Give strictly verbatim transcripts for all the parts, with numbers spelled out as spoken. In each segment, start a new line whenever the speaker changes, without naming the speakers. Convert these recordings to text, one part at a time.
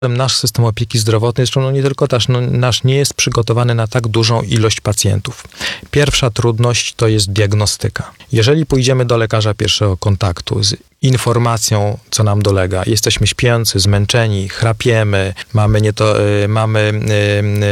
Nasz system opieki zdrowotnej, zresztą no nie tylko nasz, no, nasz nie jest przygotowany na tak dużą ilość pacjentów. Pierwsza trudność to jest diagnostyka. Jeżeli pójdziemy do lekarza pierwszego kontaktu z informacją, co nam dolega, jesteśmy śpiący, zmęczeni, chrapiemy, mamy, nie to, y, mamy y,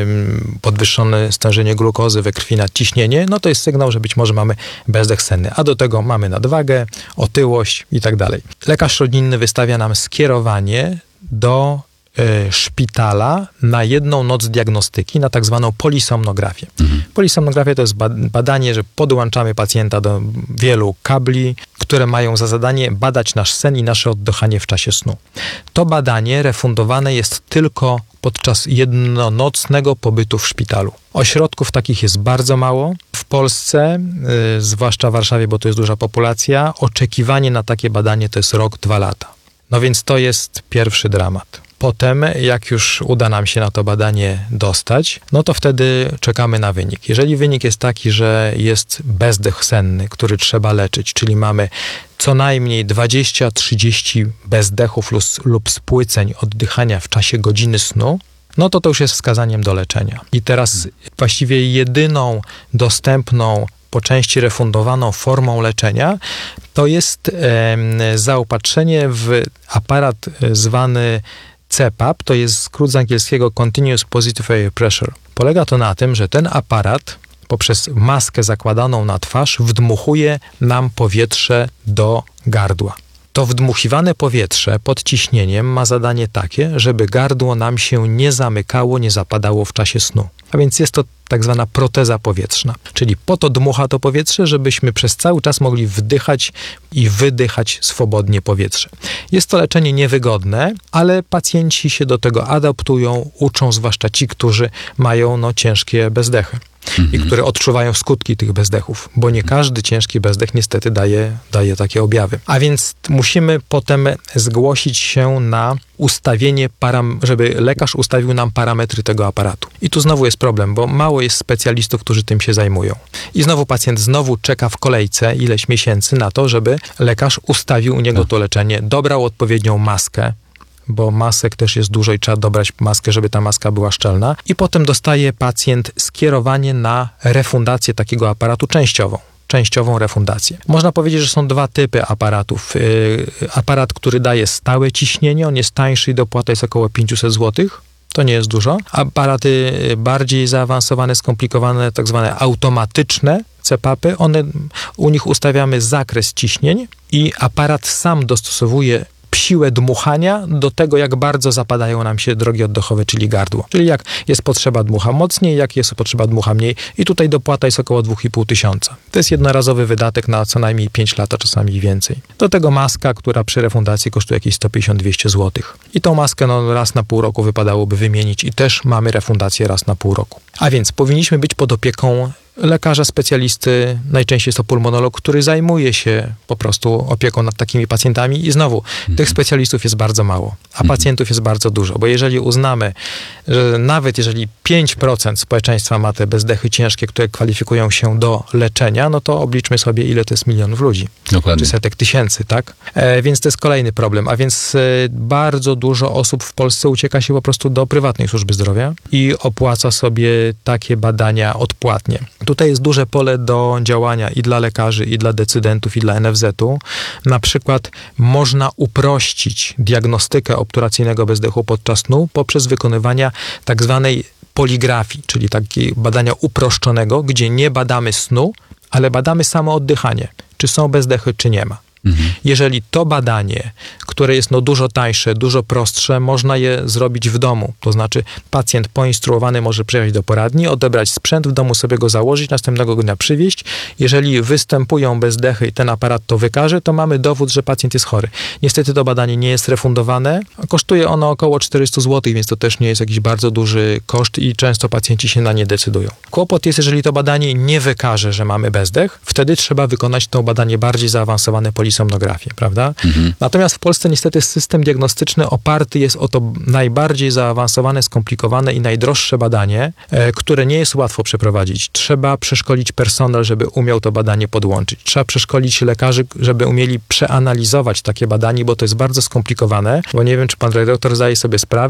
y, podwyższone stężenie glukozy we krwi, nadciśnienie, no to jest sygnał, że być może mamy bezdech senny, a do tego mamy nadwagę, otyłość i tak dalej. Lekarz rodzinny wystawia nam skierowanie do y, szpitala na jedną noc diagnostyki, na tak zwaną polisomnografię. Mhm. Polisomnografia to jest badanie, że podłączamy pacjenta do wielu kabli, które mają za zadanie badać nasz sen i nasze oddychanie w czasie snu. To badanie refundowane jest tylko podczas jednonocnego pobytu w szpitalu. Ośrodków takich jest bardzo mało. W Polsce, y, zwłaszcza w Warszawie, bo to jest duża populacja, oczekiwanie na takie badanie to jest rok, dwa lata. No więc to jest pierwszy dramat. Potem, jak już uda nam się na to badanie dostać, no to wtedy czekamy na wynik. Jeżeli wynik jest taki, że jest bezdech senny, który trzeba leczyć, czyli mamy co najmniej dwadzieścia trzydzieści bezdechów lub, lub spłyceń oddychania w czasie godziny snu, no to to już jest wskazaniem do leczenia. I teraz właściwie jedyną dostępną, po części refundowaną formą leczenia, to jest e, zaopatrzenie w aparat zwany C PAP, to jest skrót z angielskiego Continuous Positive Air Pressure. Polega to na tym, że ten aparat poprzez maskę zakładaną na twarz wdmuchuje nam powietrze do gardła. To wdmuchiwane powietrze pod ciśnieniem ma zadanie takie, żeby gardło nam się nie zamykało, nie zapadało w czasie snu. A więc jest to tak zwana proteza powietrzna. Czyli po to dmucha to powietrze, żebyśmy przez cały czas mogli wdychać i wydychać swobodnie powietrze. Jest to leczenie niewygodne, ale pacjenci się do tego adaptują, uczą, zwłaszcza ci, którzy mają no, ciężkie bezdechy. I które odczuwają skutki tych bezdechów, bo nie każdy ciężki bezdech niestety daje, daje takie objawy. A więc musimy potem zgłosić się na ustawienie, param- żeby lekarz ustawił nam parametry tego aparatu. I tu znowu jest problem, bo mało jest specjalistów, którzy tym się zajmują. I znowu pacjent znowu czeka w kolejce ileś miesięcy na to, żeby lekarz ustawił u niego to leczenie, dobrał odpowiednią maskę, bo masek też jest dużo i trzeba dobrać maskę, żeby ta maska była szczelna. I potem dostaje pacjent skierowanie na refundację takiego aparatu częściową. Częściową refundację. Można powiedzieć, że są dwa typy aparatów. Yy, aparat, który daje stałe ciśnienie, on jest tańszy i dopłata jest około pięćset złotych. To nie jest dużo. Aparaty bardziej zaawansowane, skomplikowane, tak zwane automatyczne C PAPy, one, u nich ustawiamy zakres ciśnień i aparat sam dostosowuje siłę dmuchania do tego, jak bardzo zapadają nam się drogi oddechowe, czyli gardło. Czyli jak jest potrzeba, dmucha mocniej, jak jest potrzeba, dmucha mniej. I tutaj dopłata jest około dwa i pół tysiąca. To jest jednorazowy wydatek na co najmniej pięć lat, a czasami więcej. Do tego maska, która przy refundacji kosztuje jakieś sto pięćdziesiąt do dwieście złotych. I tą maskę no, raz na pół roku wypadałoby wymienić i też mamy refundację raz na pół roku. A więc powinniśmy być pod opieką lekarza specjalisty, najczęściej jest to pulmonolog, który zajmuje się po prostu opieką nad takimi pacjentami i znowu mhm. tych specjalistów jest bardzo mało, a mhm. pacjentów jest bardzo dużo, bo jeżeli uznamy, że nawet jeżeli pięć procent społeczeństwa ma te bezdechy ciężkie, które kwalifikują się do leczenia, no to obliczmy sobie, ile to jest milionów ludzi.
Dokładnie.
Czy setek tysięcy, tak? E, więc to jest kolejny problem, a więc e, bardzo dużo osób w Polsce ucieka się po prostu do prywatnej służby zdrowia i opłaca sobie takie badania odpłatnie. Tutaj jest duże pole do działania i dla lekarzy, i dla decydentów, i dla N F Z u. Na przykład można uprościć diagnostykę obturacyjnego bezdechu podczas snu poprzez wykonywania tak zwanej poligrafii, czyli takiego badania uproszczonego, gdzie nie badamy snu, ale badamy samo oddychanie. Czy są bezdechy, czy nie ma. Mhm. Jeżeli to badanie, które jest no dużo tańsze, dużo prostsze, można je zrobić w domu. To znaczy pacjent poinstruowany może przyjechać do poradni, odebrać sprzęt, w domu sobie go założyć, następnego dnia przywieźć. Jeżeli występują bezdechy i ten aparat to wykaże, to mamy dowód, że pacjent jest chory. Niestety to badanie nie jest refundowane. Kosztuje ono około czterysta złotych, więc to też nie jest jakiś bardzo duży koszt i często pacjenci się na nie decydują. Kłopot jest, jeżeli to badanie nie wykaże, że mamy bezdech, wtedy trzeba wykonać to badanie bardziej zaawansowane polisomnografię, prawda? Mhm. Natomiast w Polsce niestety system diagnostyczny oparty jest o to najbardziej zaawansowane, skomplikowane i najdroższe badanie, e, które nie jest łatwo przeprowadzić. Trzeba przeszkolić personel, żeby umiał to badanie podłączyć. Trzeba przeszkolić lekarzy, żeby umieli przeanalizować takie badanie, bo to jest bardzo skomplikowane, bo nie wiem, czy pan redaktor zdaje sobie sprawę,